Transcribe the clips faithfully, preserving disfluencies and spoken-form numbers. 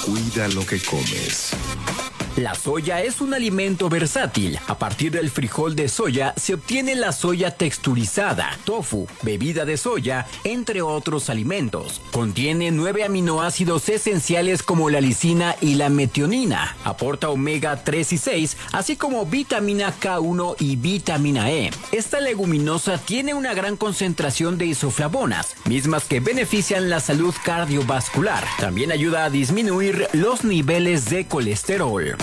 Cuida lo que comes. La soya es un alimento versátil. A partir del frijol de soya se obtiene la soya texturizada, tofu, bebida de soya, entre otros alimentos. Contiene nueve aminoácidos esenciales como la lisina y la metionina. Aporta omega tres y seis, así como vitamina K uno y vitamina E. Esta leguminosa tiene una gran concentración de isoflavonas, mismas que benefician la salud cardiovascular. También ayuda a disminuir los niveles de colesterol.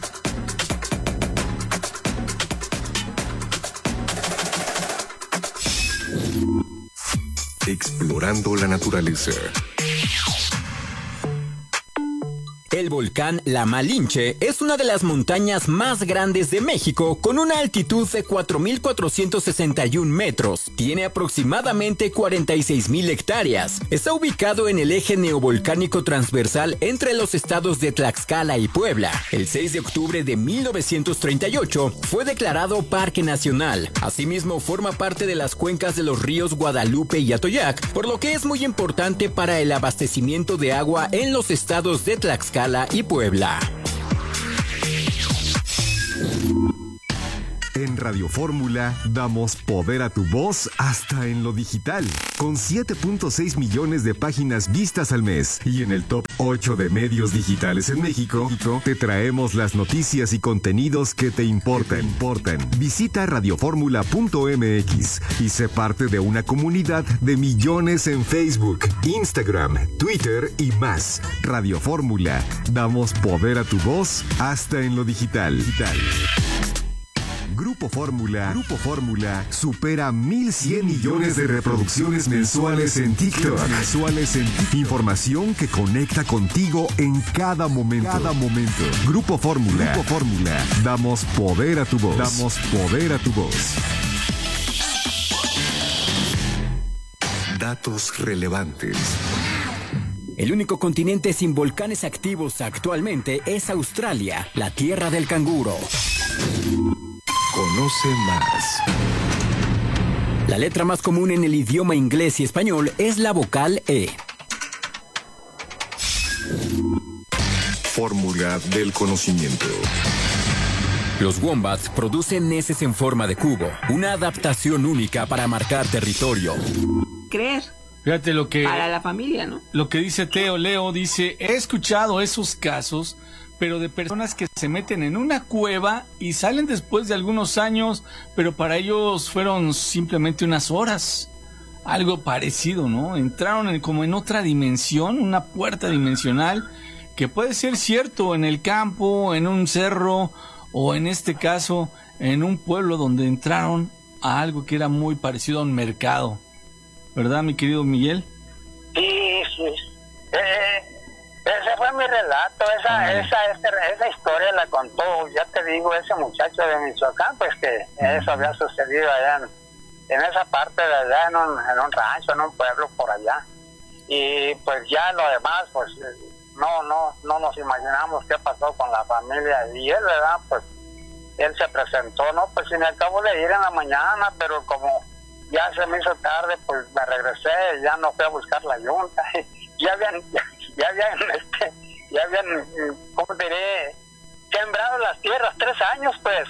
Explorando la naturaleza. El volcán La Malinche es una de las montañas más grandes de México, con una altitud de cuatro mil cuatrocientos sesenta y un metros. Tiene aproximadamente cuarenta y seis mil hectáreas. Está ubicado en el eje neovolcánico transversal entre los estados de Tlaxcala y Puebla. El seis de octubre de mil novecientos treinta y ocho fue declarado Parque Nacional. Asimismo, forma parte de las cuencas de los ríos Guadalupe y Atoyac, por lo que es muy importante para el abastecimiento de agua en los estados de Tlaxcala y Puebla. En Radio Fórmula damos poder a tu voz hasta en lo digital, con siete punto seis millones de páginas vistas al mes y en el top ocho de medios digitales en México, te traemos las noticias y contenidos que te importan. importan. Visita radioformula punto m x y sé parte de una comunidad de millones en Facebook, Instagram, Twitter y más. Radio Fórmula, damos poder a tu voz hasta en lo digital. digital. Grupo Fórmula, Grupo Fórmula supera mil cien millones de reproducciones mensuales en TikTok. Mensuales en TikTok. Información que conecta contigo en cada momento. Cada momento. Grupo Fórmula, Grupo Fórmula. Damos poder a tu voz. Damos poder a tu voz. Datos relevantes. El único continente sin volcanes activos actualmente es Australia, la tierra del canguro. Conoce más. La letra más común en el idioma inglés y español es la vocal E. Fórmula del conocimiento. Los wombats producen neces en forma de cubo, una adaptación única para marcar territorio. Creer. Fíjate lo que... Para la familia, ¿no? Lo que dice Teo Leo, dice, he escuchado esos casos, pero de personas que se meten en una cueva y salen después de algunos años, pero para ellos fueron simplemente unas horas. Algo parecido, ¿no? Entraron en, como en otra dimensión, una puerta dimensional, que puede ser cierto en el campo, en un cerro, o en este caso, en un pueblo donde entraron a algo que era muy parecido a un mercado. ¿Verdad, mi querido Miguel? Sí, sí. Eh, ese fue mi relato, esa, ah. esa, esa, esa historia la contó, ya te digo, ese muchacho de Michoacán, pues que uh-huh. eso había sucedido allá en, en esa parte de allá, en un, en un rancho, en un pueblo por allá. Y pues ya lo demás, pues no, no, no nos imaginamos qué pasó con la familia. Y él, ¿verdad? Pues él se presentó, ¿no? Pues y me acabo de ir en la mañana, pero como ya se me hizo tarde, pues me regresé, ya no fui a buscar la yunta. ya habían, ya, ya habían, este, ya habían, ¿cómo diré? Sembrado las tierras tres años, pues.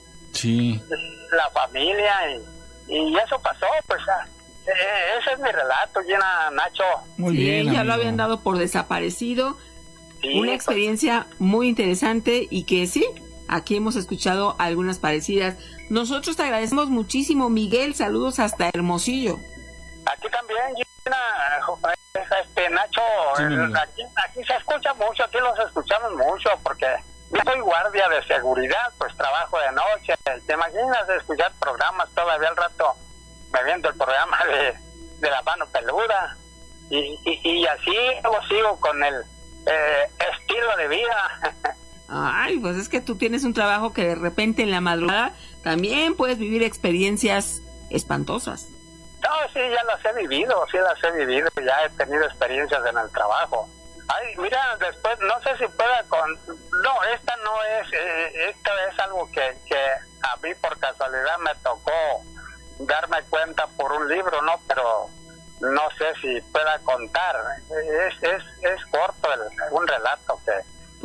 Sí. La familia y, y eso pasó, pues. Eh, ese es mi relato, Gina, Nacho. Muy sí, bien, ya amigo. Lo habían dado por desaparecido. Sí, una experiencia pues muy interesante y que sí, aquí hemos escuchado algunas parecidas. Nosotros te agradecemos muchísimo, Miguel. Saludos hasta Hermosillo. Aquí también, Gina, este, Nacho, sí, el, aquí, aquí se escucha mucho, aquí los escuchamos mucho, porque yo soy guardia de seguridad, pues trabajo de noche. ¿Te imaginas escuchar programas todavía al rato? Me viendo el programa de, de la mano peluda. Y, y, y así luego sigo con el eh, estilo de vida. Ay, pues es que tú tienes un trabajo que de repente en la madrugada también puedes vivir experiencias espantosas. No, sí, ya las he vivido, sí las he vivido, ya he tenido experiencias en el trabajo. Ay, mira, después, no sé si pueda con... No, esta no es, eh, esto es algo que, que a mí por casualidad me tocó darme cuenta por un libro, ¿no? Pero no sé si pueda contar. Es, es, es corto el, un relato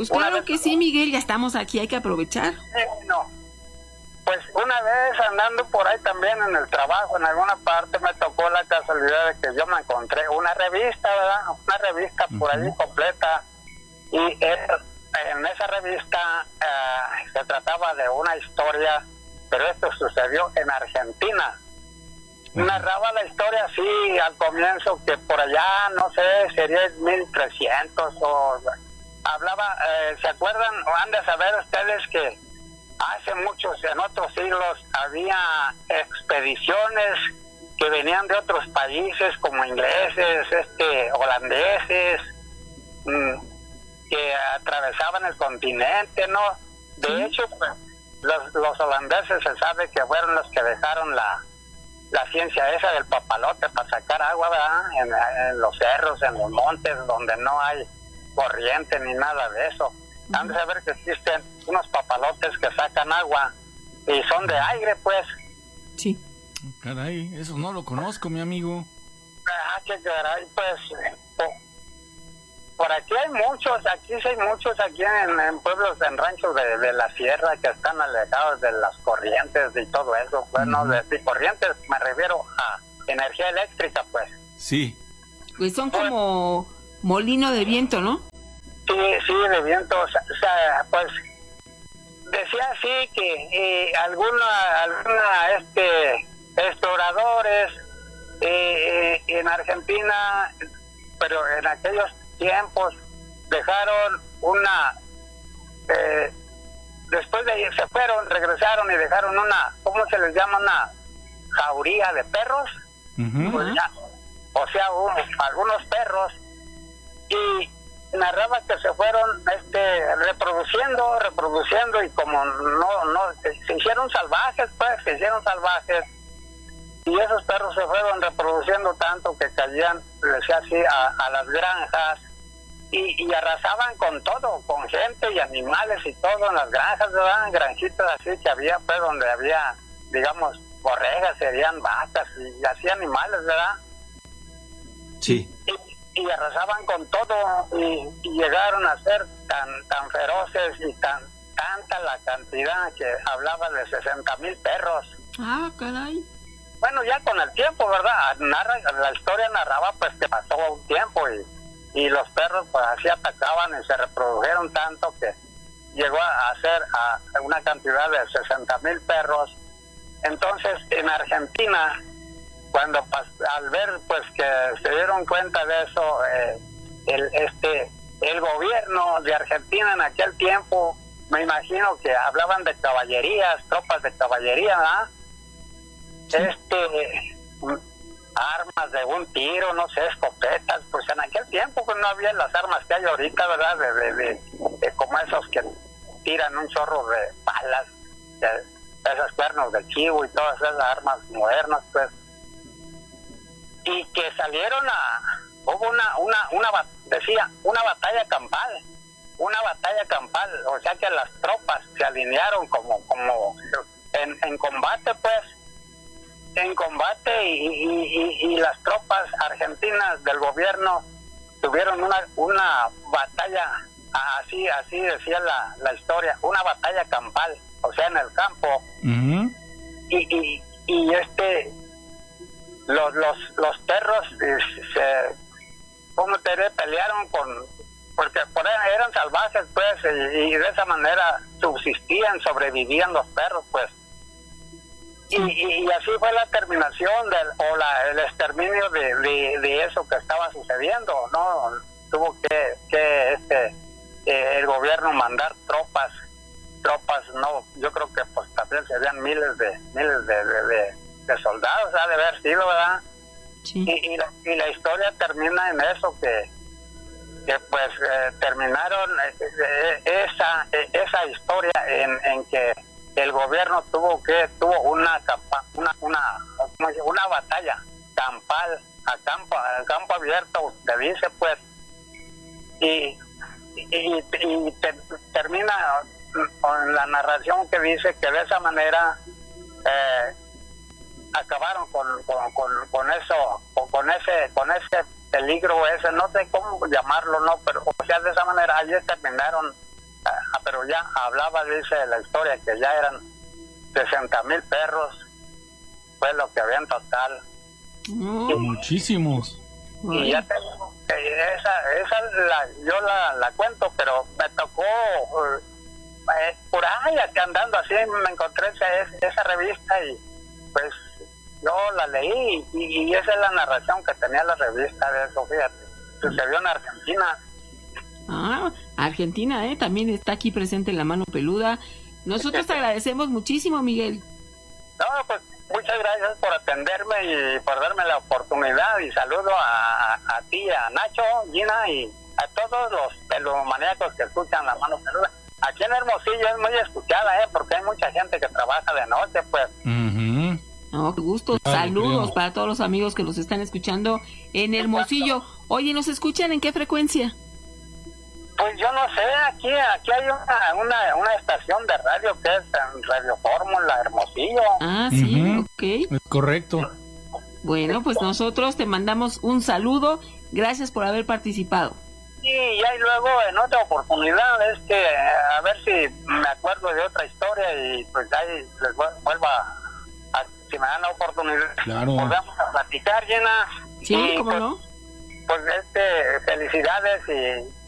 Pues Una claro vez- que sí, Miguel, ya estamos aquí, hay que aprovechar. Sí, no. Pues una vez andando por ahí también en el trabajo, en alguna parte, me tocó la casualidad de que yo me encontré una revista, ¿verdad? Una revista por ahí completa. Y eh, en esa revista eh, se trataba de una historia, pero esto sucedió en Argentina. Narraba la historia así al comienzo, que por allá, no sé, sería en mil trescientos o... Hablaba, eh, ¿se acuerdan o han de saber ustedes que hace muchos, en otros siglos, había expediciones que venían de otros países como ingleses, este, holandeses, mmm, que atravesaban el continente, ¿no? De sí. hecho, pues, los, los holandeses se sabe que fueron los que dejaron la, la ciencia esa del papalote para sacar agua, ¿verdad? En, en los cerros, en los montes, donde no hay corriente ni nada de eso. Uh-huh. Han de saber que existen unos papalotes que sacan agua y son de aire, pues. Sí. Caray, eso no lo conozco, mi amigo. Ah, qué caray, pues... Por, por aquí hay muchos, aquí sí hay muchos, aquí en, en pueblos, en ranchos de, de la sierra que están alejados de las corrientes y todo eso. Bueno, uh-huh. de, de corrientes me refiero a energía eléctrica, pues. Sí. Pues son como molino de viento, ¿no? Sí, sí, de viento, o sea, o sea pues decía así que eh, alguna, alguna, este, exploradores eh, eh, en Argentina, pero en aquellos tiempos dejaron una, eh, después de ir, se fueron, regresaron y dejaron una, ¿cómo se les llama? Una jauría de perros, uh-huh. pues ya, o sea, un, algunos perros, y narraba que se fueron este reproduciendo, reproduciendo y como no, no, se hicieron salvajes, pues, se hicieron salvajes y esos perros se fueron reproduciendo tanto que caían, decía así, a, a las granjas y, y arrasaban con todo, con gente y animales y todo en las granjas, ¿verdad? Granjitas así que había, pues, donde había, digamos, borregas, serían vacas y así animales, ¿verdad? Sí. Y, y arrasaban con todo y, y llegaron a ser tan tan feroces y tan tanta la cantidad que hablaba de sesenta mil perros. Ah, caray. Bueno, ya con el tiempo, ¿verdad? Narra, la historia narraba pues que pasó un tiempo y, y los perros pues así atacaban y se reprodujeron tanto que llegó a ser a una cantidad de sesenta mil perros. Entonces en Argentina, cuando al ver pues que se dieron cuenta de eso, eh, el este el gobierno de Argentina en aquel tiempo, me imagino que hablaban de caballerías, tropas de caballería, ¿verdad? Sí. Este armas de un tiro, no sé, escopetas, pues en aquel tiempo pues no había las armas que hay ahorita, ¿verdad? De, de, de, de como esos que tiran un chorro de balas, de, de esos cuernos de chivo y todas esas armas modernas, pues. Y que salieron a, hubo una, una, una, decía, una batalla campal, una batalla campal, o sea que las tropas se alinearon como, como en, en combate, pues, en combate y, y, y, y las tropas argentinas del gobierno tuvieron una, una batalla, así, así decía la, la historia, una batalla campal, o sea en el campo, uh-huh. y, y, y este, los los los perros se, ¿cómo te diré? Pelearon con, porque por ahí eran salvajes, pues, y, y de esa manera subsistían, sobrevivían los perros, pues, y, y, y así fue la terminación del, o la, el exterminio de, de, de eso que estaba sucediendo, ¿no? Tuvo que, que este eh, el gobierno mandar tropas, tropas, no, yo creo que pues también serían miles de, miles de, de, de de soldados, ha de haber sido, ¿verdad? Sí. Y, y, la, y la historia termina en eso, que que pues eh, terminaron eh, esa eh, esa historia en, en que el gobierno tuvo que tuvo una capa, una una una batalla campal a campo a campo abierto, se dice, pues, y y, y te, termina con la narración que dice que de esa manera eh, acabaron con, con, con, con eso, con, con ese con ese peligro ese, no sé cómo llamarlo, no, pero o sea, de esa manera allí terminaron ah, pero ya hablaba, dice la historia, que ya eran sesenta mil perros, fue lo que había en total. Mm. Muchísimos. Y ya te, eh, esa, esa la, yo la, la cuento, pero me tocó eh, por ahí, acá andando así, me encontré esa, esa revista y pues yo la leí y, y esa es la narración que tenía la revista de eso, fíjate. Sucedió en Argentina. Ah, Argentina, ¿eh? También está aquí presente en La Mano Peluda. Nosotros te agradecemos muchísimo, Miguel. No, pues muchas gracias por atenderme y por darme la oportunidad y saludo a, a ti, a Nacho, Gina y a todos los peludomaníacos que escuchan La Mano Peluda. Aquí en Hermosillo es muy escuchada, ¿eh? Porque hay mucha gente que trabaja de noche, pues. Uh-huh. Oh, qué gusto. Claro, Saludos creo. para todos los amigos que nos están escuchando en Hermosillo. Oye, ¿nos escuchan en qué frecuencia? Pues yo no sé, aquí aquí hay una, una, una estación de radio que es en Radio Fórmula Hermosillo. Ah, sí, Ujú. ok. Es correcto. Bueno, pues nosotros te mandamos un saludo. Gracias por haber participado. Y ahí luego en otra oportunidad es que a ver si me acuerdo de otra historia y pues ahí les vu- vuelvo a, a- si me dan la oportunidad. Claro. Volvemos a platicar, Llena. Sí, Y, ¿cómo pues, no? Pues este, felicidades y